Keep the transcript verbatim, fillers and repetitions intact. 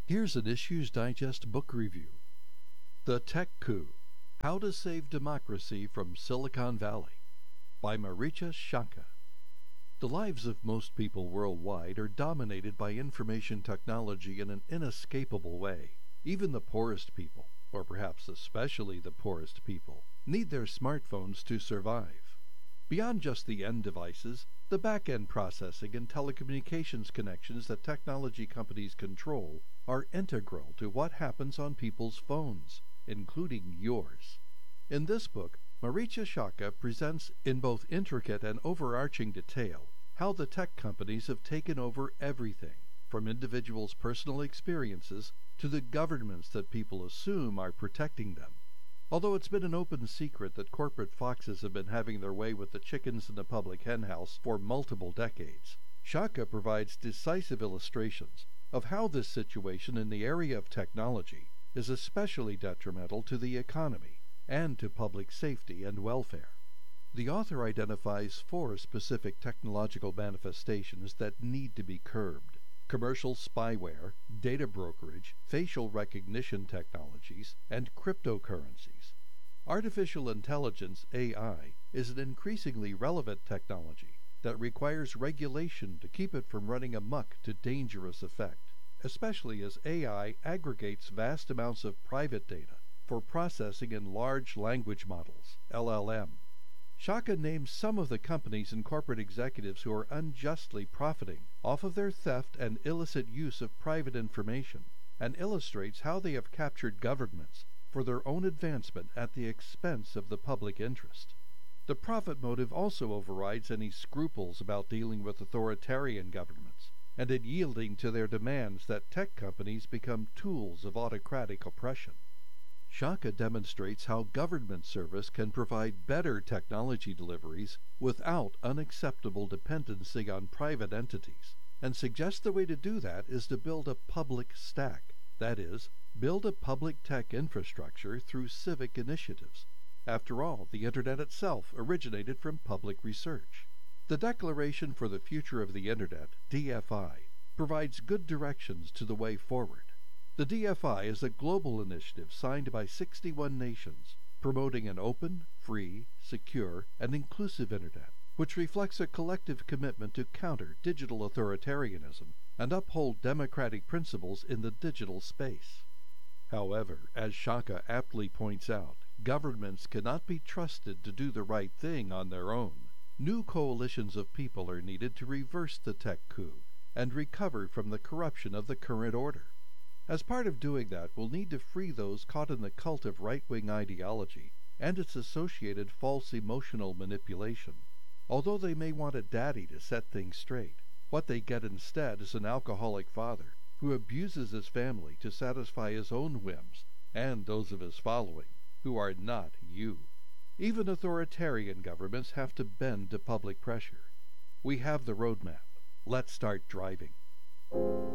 Here's an Issues Digest book review. The Tech Coup: How to Save Democracy from Silicon Valley by Maricha Shaka. The lives of most people worldwide are dominated by information technology in an inescapable way. Even the poorest people, or perhaps especially the poorest people, need their smartphones to survive. Beyond just the end devices, the back-end processing and telecommunications connections that technology companies control are integral to what happens on people's phones, including yours. In this book, Maricha Shaka presents in both intricate and overarching detail how the tech companies have taken over everything, from individuals' personal experiences to the governments that people assume are protecting them. Although it's been an open secret that corporate foxes have been having their way with the chickens in the public henhouse for multiple decades, Shaka provides decisive illustrations of how this situation in the area of technology is especially detrimental to the economy and to public safety and welfare. The author identifies four specific technological manifestations that need to be curbed: commercial spyware, data brokerage, facial recognition technologies, and cryptocurrencies. Artificial intelligence, A I, is an increasingly relevant technology that requires regulation to keep it from running amok to dangerous effect, especially as A I aggregates vast amounts of private data for processing in large language models, L L M. Shaka names some of the companies and corporate executives who are unjustly profiting off of their theft and illicit use of private information, and illustrates how they have captured governments for their own advancement at the expense of the public interest. The profit motive also overrides any scruples about dealing with authoritarian governments, and in yielding to their demands that tech companies become tools of autocratic oppression. Shaka demonstrates how government service can provide better technology deliveries without unacceptable dependency on private entities, and suggests the way to do that is to build a public stack, that is, build a public tech infrastructure through civic initiatives. After all, the Internet itself originated from public research. The Declaration for the Future of the Internet, D F I, provides good directions to the way forward. The D F I is a global initiative signed by sixty-one nations, promoting an open, free, secure, and inclusive Internet, which reflects a collective commitment to counter digital authoritarianism and uphold democratic principles in the digital space. However, as Shaka aptly points out, governments cannot be trusted to do the right thing on their own. New coalitions of people are needed to reverse the tech coup and recover from the corruption of the current order. As part of doing that, we'll need to free those caught in the cult of right-wing ideology and its associated false emotional manipulation. Although they may want a daddy to set things straight, what they get instead is an alcoholic father who abuses his family to satisfy his own whims and those of his following, who are not you. Even authoritarian governments have to bend to public pressure. We have the roadmap. Let's start driving.